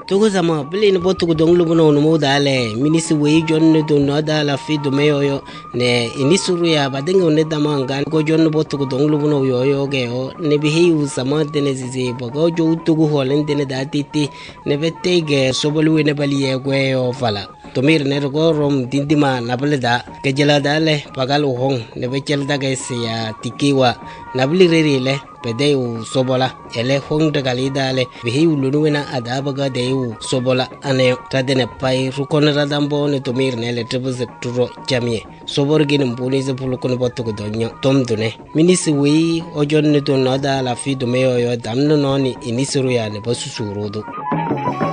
Tugu sama bili ni botu kudong lubu no numu dale minisi wei jon do no dala fi do meyo ne inisuru ya badenga ne damanga ko jon botu kudong lubu no yo ge o ne bihi u sama dene zizi bogo jo tugu holen dene datiti ne bette ge sobolu ne bali ye gwe o fala tomir ne go rom dindima nableda ke jela dale pagal hong ne bechel daga ya tikiwa nabli rerile pedeu sobola ele hong de galidale bihi ulunuena adabaga deu sobola ane tadene pai rukon radambo ne tomir ne le trebus turo jamie sobor gin mbuni ze pulukon botu ko donyo tom dune minisi wi ojon ne to nada la fi do meyo yo damno noni inisuru ya ne basu surudu